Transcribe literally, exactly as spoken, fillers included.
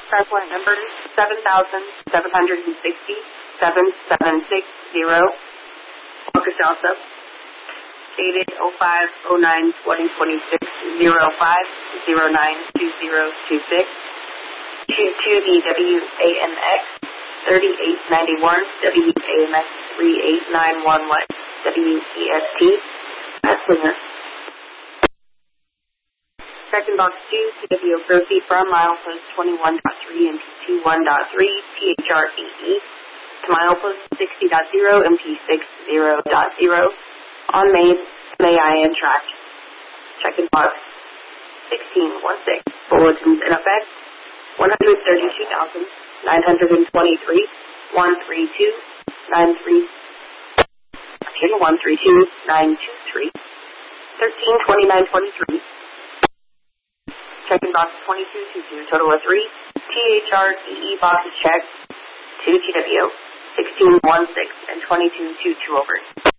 Transplant number seven thousand seven hundred sixty, seven seven six zero. Focus Alpha. Dated oh five oh nine twenty twenty-six, oh five oh nine two zero two six. Issued to the W A M X thirty-eight ninety-one, W A M X thirty-eight ninety-one West, W E S T. That's winner. Second box two, T W O proceed from milepost twenty-one point three M P twenty-one point three, T H R E E, to milepost sixty point zero M P sixty point zero, on main M A I N track. Check-in box sixteen sixteen, bulletins in effect, one hundred thirty-two thousand nine hundred twenty-three, one three two nine three, one three two nine two three, thirteen twenty-nine twenty-three. Check-in box twenty-two twenty-two, total of three. T H R E E boxes checked, two T W O, sixteen sixteen and twenty-two twenty-two over.